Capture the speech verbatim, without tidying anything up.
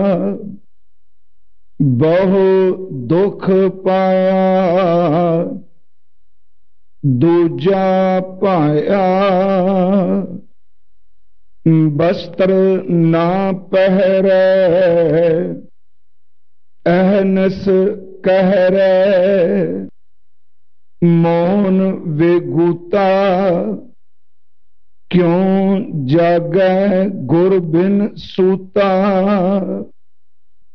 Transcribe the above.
बहु दुख पाया दूजा पाया। वस्त्र ना पहरे अहनस कहरे। मौन वेगूता क्यों जागै गुर बिन सूता।